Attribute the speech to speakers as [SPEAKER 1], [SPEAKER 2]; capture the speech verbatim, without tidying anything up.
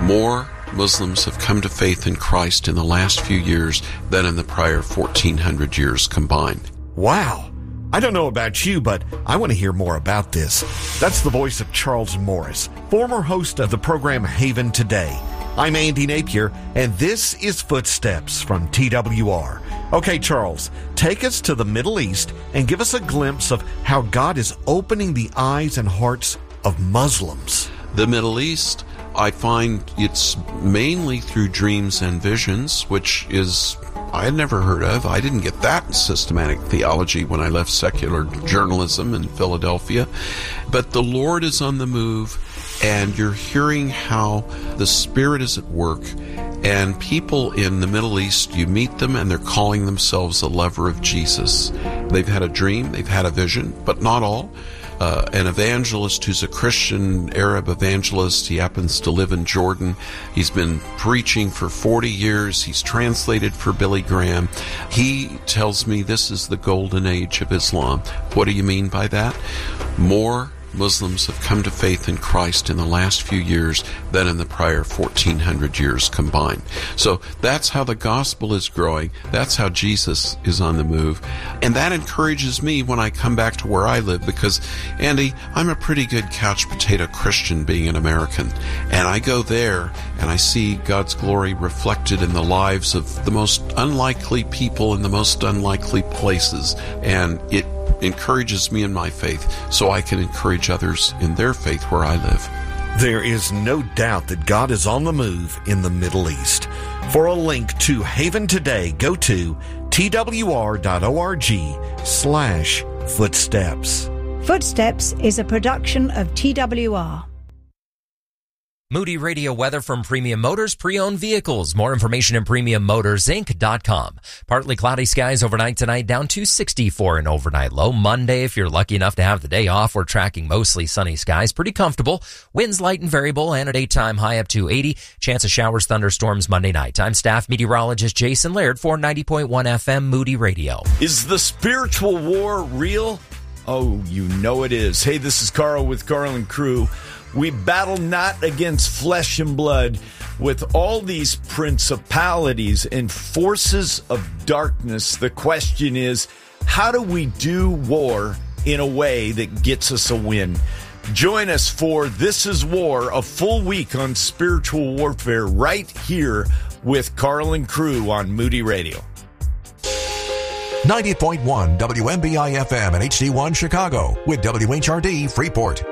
[SPEAKER 1] More Muslims have come to faith in Christ in the last few years than in the prior fourteen hundred years combined.
[SPEAKER 2] Wow. I don't know about you, but I want to hear more about this. That's the voice of Charles Morris, former host of the program Haven Today. I'm Andy Napier, and this is Footsteps from T W R. Okay, Charles, take us to the Middle East and give us a glimpse of how God is opening the eyes and hearts of Muslims.
[SPEAKER 1] The Middle East, I find it's mainly through dreams and visions, which is I had never heard of. I didn't get that in systematic theology when I left secular journalism in Philadelphia. But the Lord is on the move, and you're hearing how the Spirit is at work. And people in the Middle East, you meet them and they're calling themselves a lover of Jesus. They've had a dream, they've had a vision, but not all. Uh, an evangelist who's a Christian Arab evangelist. He happens to live in Jordan. He's been preaching for forty years. He's translated for Billy Graham. He tells me this is the golden age of Islam. What do you mean by that? More Muslims have come to faith in Christ in the last few years than in the prior fourteen hundred years combined. So that's how the gospel is growing. That's how Jesus is on the move. And that encourages me when I come back to where I live because, Andy, I'm a pretty good couch potato Christian being an American. And I go there and I see God's glory reflected in the lives of the most unlikely people in the most unlikely places. And it encourages me in my faith so I can encourage others in their faith where I live.
[SPEAKER 2] There is no doubt that God is on the move in the Middle East. For a link to Haven Today, go to twr.org slash footsteps.
[SPEAKER 3] Footsteps is a production of T W R.
[SPEAKER 4] Moody Radio weather from Premium Motors Pre-Owned Vehicles. More information at premium motors inc dot com. Partly cloudy skies overnight tonight, down to sixty-four an overnight low. Monday, if you're lucky enough to have the day off, we're tracking mostly sunny skies. Pretty comfortable. Winds light and variable, and a daytime high up to eighty. Chance of showers, thunderstorms Monday night. I'm staff meteorologist Jason Laird for ninety point one F M Moody Radio.
[SPEAKER 5] Is the spiritual war real? Oh, you know it is. Hey, this is Carl with Carl and Crew. We battle not against flesh and blood with all these principalities and forces of darkness. The question is, how do we do war in a way that gets us a win? Join us for This Is War, a full week on spiritual warfare right here with Carl and Crew on Moody Radio.
[SPEAKER 6] ninety point one W M B I F M and H D one Chicago with W H R D Freeport.